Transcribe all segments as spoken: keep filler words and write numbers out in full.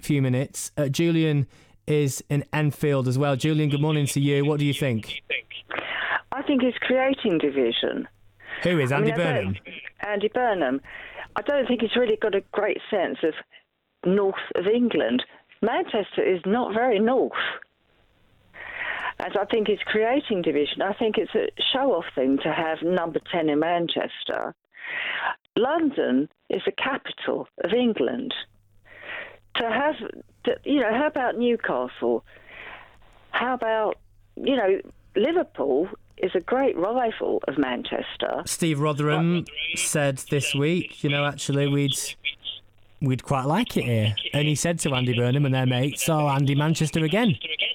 few minutes. Uh, Julian is in Enfield as well. Julian, good morning to you. What do you think? I think it's creating division. Who is Andy I mean, Burnham? Andy Burnham. I don't think he's really got a great sense of north of England. Manchester is not very north. And I think it's creating division. I think it's a show-off thing to have number ten in Manchester. London is the capital of England. To have, to, you know, how about Newcastle? How about, you know, Liverpool is a great rival of Manchester. Steve Rotherham said this week, you know, actually we'd we'd quite like it here. And he said to Andy Burnham and their mates, oh, Andy, Manchester again.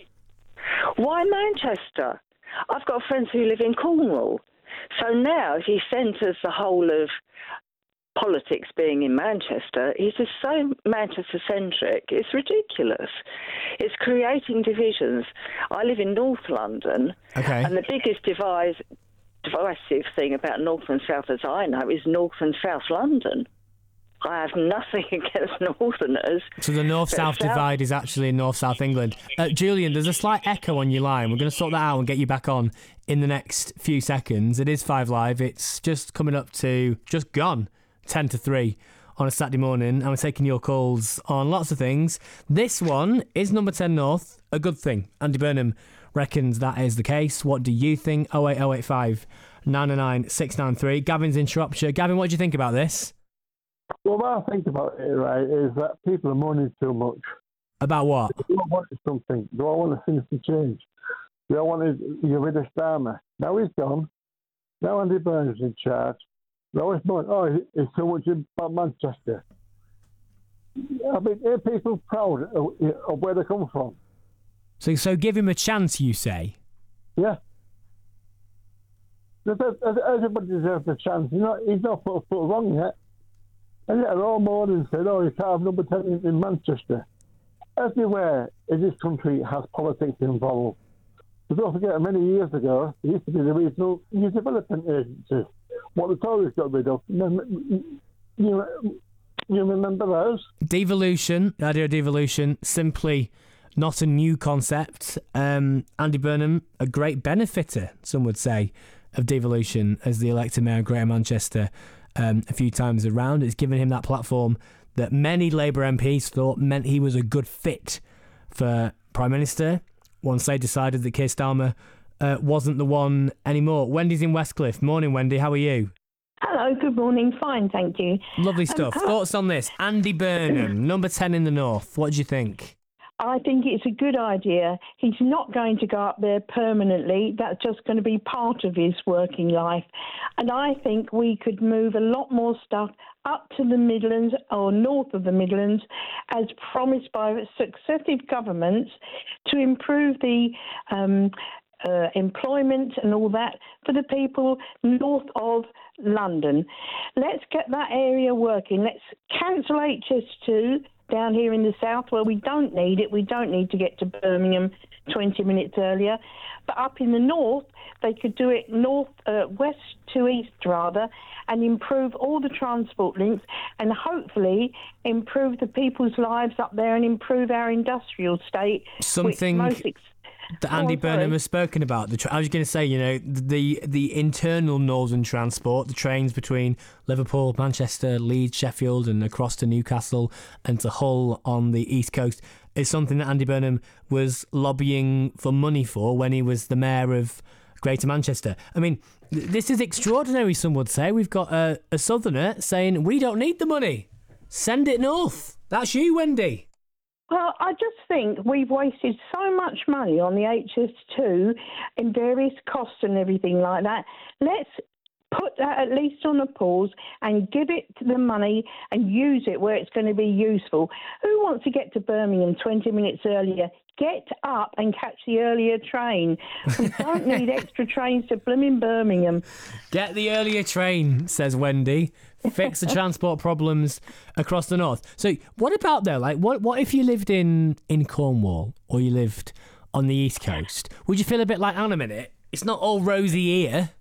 Why Manchester? I've got friends who live in Cornwall. So now if he centres the whole of politics being in Manchester, he's just so Manchester-centric. It's ridiculous. It's creating divisions. I live in North London, okay. and the biggest divide, divisive thing about North and South, as I know, is North and South London. I have nothing against Northerners. So the North-South South- divide is actually in North-South England. Uh, Julian, there's a slight echo on your line. We're going to sort that out and get you back on in the next few seconds. It is Five Live. It's just coming up to, just gone, ten to three on a Saturday morning. And we're taking your calls on lots of things. This one is number ten North, a good thing. Andy Burnham reckons that is the case. What do you think? oh eight oh eight five, nine nine six nine three. Gavin's in Shropshire. Gavin, what do you think about this? Well, what I think about it, right, is that people are moaning too much. About what? Do I want something? Do I want things to change? Do I want to get rid of Starmer? Now he's gone. Now Andy Burnham's in charge. Now it's moaning, oh, it's so much about Manchester. I mean, are people proud of, of where they come from? So, so give him a chance, you say? Yeah. Everybody deserves a chance. He's not, he's not put a foot wrong yet. And yet they're all moaning and said, oh, you can't have number ten in, in Manchester. Everywhere in this country has politics involved. But don't forget, many years ago, there used to be the Regional Youth Development Agency. What the Tories got rid of. You, you, you remember those? Devolution, the idea of devolution, simply not a new concept. Um, Andy Burnham, a great benefiter, some would say, of devolution as the elected mayor of Greater Manchester um, a few times around. It's given him that platform that many Labour M Ps thought meant he was a good fit for Prime Minister once they decided that Keir Starmer uh, wasn't the one anymore. Wendy's in Westcliff. Morning, Wendy. How are you? Hello, good morning. Fine, thank you. Lovely stuff. Um, Thoughts on this? Andy Burnham, number ten in the North. What do you think? I think it's a good idea. He's not going to go up there permanently. That's just going to be part of his working life. And I think we could move a lot more stuff up to the Midlands or north of the Midlands, as promised by successive governments, to improve the um, uh, employment and all that for the people north of London. Let's get that area working. Let's cancel H S two down here in the south where we don't need it. We don't need to get to Birmingham twenty minutes earlier. But up in the north, they could do it north, uh, west to east rather, and improve all the transport links and hopefully improve the people's lives up there and improve our industrial state. Something most ex- that Andy oh, Burnham has spoken about. The tra- I was going to say, you know, the the internal northern transport, the trains between Liverpool, Manchester, Leeds, Sheffield and across to Newcastle and to Hull on the East Coast, is something that Andy Burnham was lobbying for money for when he was the mayor of Greater Manchester. I mean, th- this is extraordinary, some would say. We've got a, a southerner saying, we don't need the money. Send it north. That's you, Wendy. Well, I just think we've wasted so much money on the H S two in various costs and everything like that. Let's put that at least on a pause and give it the money and use it where it's going to be useful. Who wants to get to Birmingham twenty minutes earlier? Get up and catch the earlier train. We don't need extra trains to blooming Birmingham. Get the earlier train, says Wendy. Fix the transport problems across the north. So what about though? Like, what what if you lived in, in Cornwall or you lived on the East Coast? Would you feel a bit like, hang on a minute, it's not all rosy here?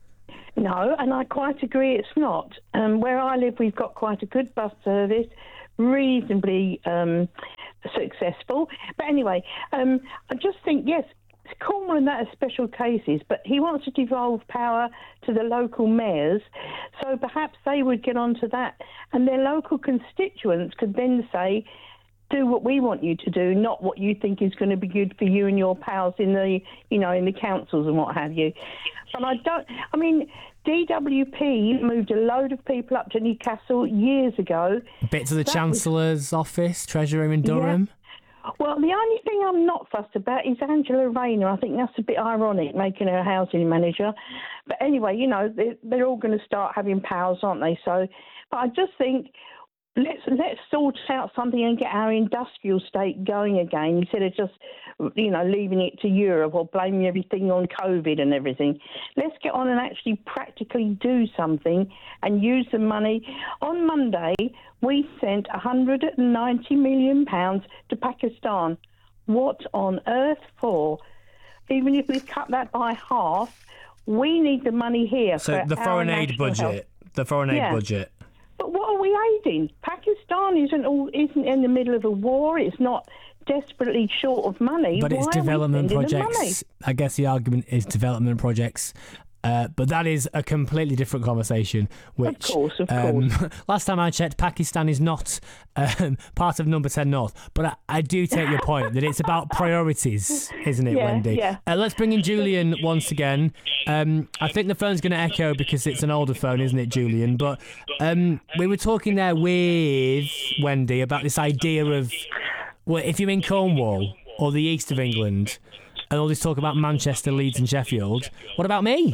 No, and I quite agree it's not. Um, where I live, we've got quite a good bus service, reasonably um, successful. But anyway, um, I just think, yes, Cornwall and that are special cases, but he wants to devolve power to the local mayors, so perhaps they would get onto that, and their local constituents could then say, do what we want you to do, not what you think is going to be good for you and your pals in the, you know, in the councils and what have you. But I don't, I mean, D W P moved a load of people up to Newcastle years ago. Bits of the That Chancellor's was, office, Treasurer in Durham. Yeah. Well, the only thing I'm not fussed about is Angela Rayner. I think that's a bit ironic, making her housing manager. But anyway, you know, they're, they're all going to start having powers, aren't they? So, but I just think let's let's sort out something and get our industrial state going again instead of just, you know, leaving it to Europe or blaming everything on COVID and everything. Let's get on and actually practically do something and use the money. On Monday, we sent one hundred ninety million pounds to Pakistan. What on earth for? Even if we cut that by half, we need the money here. So for the foreign our aid national budget, health. the foreign aid Yeah. budget. But what are we aiding? Pakistan isn't all, isn't in the middle of a war. It's not desperately short of money. But Why it's are we development spending the money? projects. I guess the argument is development projects. Uh, but that is a completely different conversation. Which, Of course, of um, course. last time I checked, Pakistan is not um, part of Number ten North. But I, I do take your point that it's about priorities, isn't it, Yeah, Wendy? yeah. Uh, let's bring in Julian once again. Um, I think the phone's going to echo because it's an older phone, isn't it, Julian? But um, we were talking there with Wendy about this idea of, well, if you're in Cornwall or the east of England, and all this talk about Manchester, Leeds and Sheffield, what about me?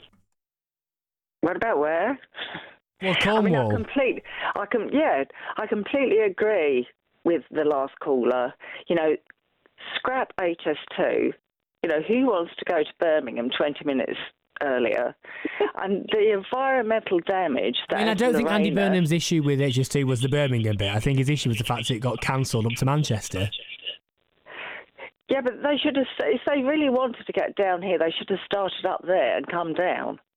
What about where? Well, I mean, I Cornwall. complete, I can, yeah, I completely agree with the last caller. You know, scrap H S two. You know, who wants to go to Birmingham twenty minutes earlier? And the environmental damage that I mean, I don't think Andy Lorraine- Burnham's issue with H S two was the Birmingham bit. I think his issue was the fact that it got cancelled up to Manchester. Yeah, but they should have, if they really wanted to get down here, they should have started up there and come down.